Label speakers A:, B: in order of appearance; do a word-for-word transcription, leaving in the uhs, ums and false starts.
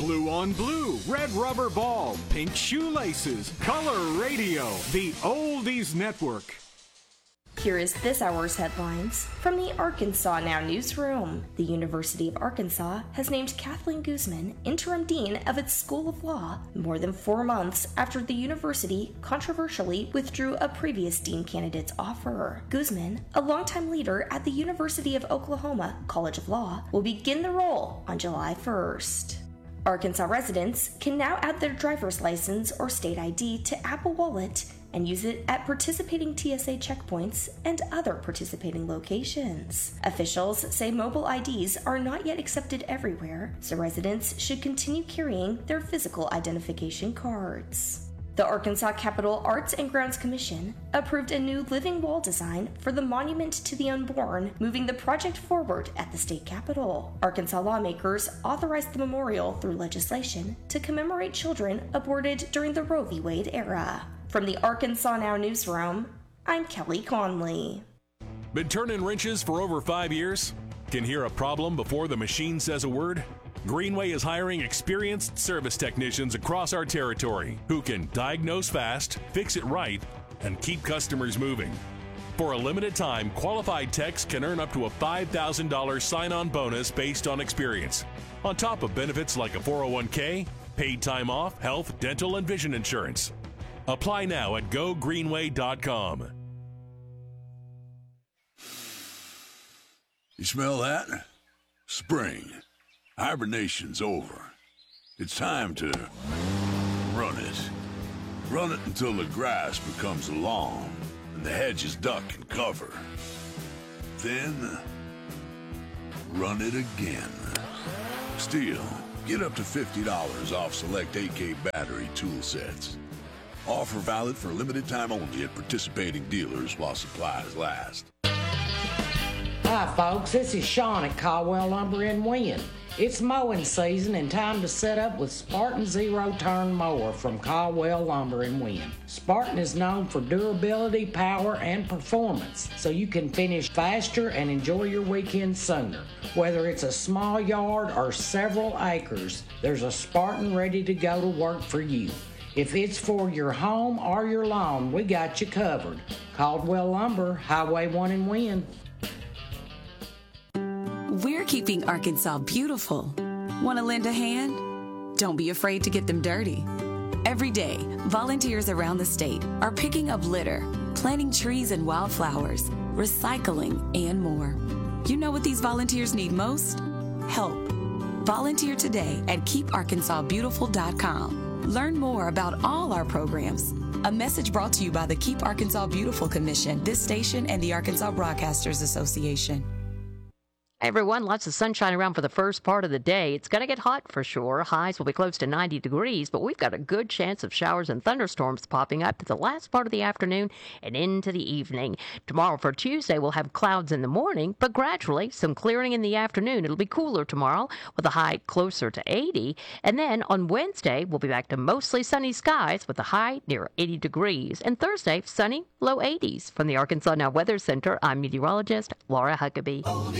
A: Blue on blue, red rubber ball, pink shoelaces, color radio, the Oldies Network.
B: Here is this hour's headlines from the Arkansas Now newsroom. The University of Arkansas has named Kathleen Guzman interim dean of its School of Law more than four months after the university controversially withdrew a previous dean candidate's offer. Guzman, a longtime leader at the University of Oklahoma College of Law, will begin the role on July first. Arkansas residents can now add their driver's license or state I D to Apple Wallet and use it at participating T S A checkpoints and other participating locations. Officials say mobile I Ds are not yet accepted everywhere, so residents should continue carrying their physical identification cards. The Arkansas Capitol Arts and Grounds Commission approved a new living wall design for the Monument to the Unborn, moving the project forward at the state capitol. Arkansas lawmakers authorized the memorial through legislation to commemorate children aborted during the Roe v. Wade era. From the Arkansas Now newsroom, I'm Kelly Conley.
C: Been turning wrenches for over five years? Can hear a problem before the machine says a word? Greenway is hiring experienced service technicians across our territory who can diagnose fast, fix it right, and keep customers moving. For a limited time, qualified techs can earn up to a five thousand dollars sign-on bonus based on experience, on top of benefits like a four oh one k, paid time off, health, dental, and vision insurance. Apply now at go greenway dot com.
D: You smell that? Spring. Hibernation's over. It's time to run it. Run it until the grass becomes lawn and the hedges duck and cover. Then, run it again. Still, get up to fifty dollars off select A K battery tool sets. Offer valid for a limited time only at participating dealers while supplies last.
E: Hi, folks. This is Sean at Caldwell Lumber in Wynn. It's mowing season and time to set up with Spartan Zero Turn Mower from Caldwell Lumber in Wynn. Spartan is known for durability, power, and performance, so you can finish faster and enjoy your weekend sooner. Whether it's a small yard or several acres, there's a Spartan ready to go to work for you. If it's for your home or your lawn, we got you covered. Caldwell Lumber, Highway one in Wynn.
F: We're keeping Arkansas beautiful. Want to lend a hand? Don't be afraid to get them dirty. Every day, volunteers around the state are picking up litter, planting trees and wildflowers, recycling, and more. You know what these volunteers need most? Help. Volunteer today at keep arkansas beautiful dot com. Learn more about all our programs. A message brought to you by the Keep Arkansas Beautiful Commission, this station, and the Arkansas Broadcasters Association.
G: Hey everyone, lots of sunshine around for the first part of the day. It's going to get hot for sure. Highs will be close to ninety degrees, but we've got a good chance of showers and thunderstorms popping up to the last part of the afternoon and into the evening. Tomorrow for Tuesday, we'll have clouds in the morning, but gradually some clearing in the afternoon. It'll be cooler tomorrow with a high closer to eighty. And then on Wednesday, we'll be back to mostly sunny skies with a high near eighty degrees. And Thursday, sunny, low eighties. From the Arkansas Now Weather Center, I'm meteorologist Laura Huckabee.